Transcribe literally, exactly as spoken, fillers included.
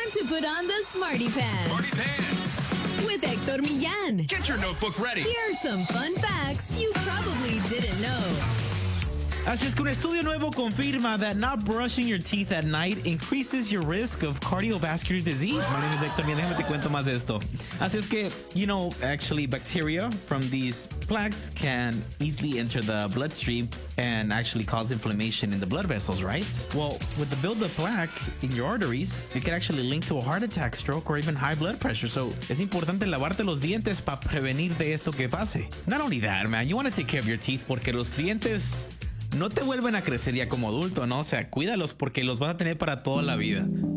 time to put on the Smarty Pants. Smarty Pants. With Héctor Millán. Get your notebook ready. Here are some fun facts you probably didn't know. Así es que un estudio nuevo confirma that not brushing your teeth at night increases your risk of cardiovascular disease. My name is Héctor Millán. Déjame te cuento más de esto. Así es que, you know, actually bacteria from these plaques can easily enter the bloodstream and actually cause inflammation in the blood vessels, right? Well, with the buildup plaque in your arteries, it can actually link to a heart attack, stroke, or even high blood pressure. So, es importante lavarte los dientes para prevenir de esto que pase. Not only that, man, you want to take care of your teeth porque los dientes no te vuelven a crecer ya como adulto, ¿no? O sea, cuídalos porque los vas a tener para toda la vida.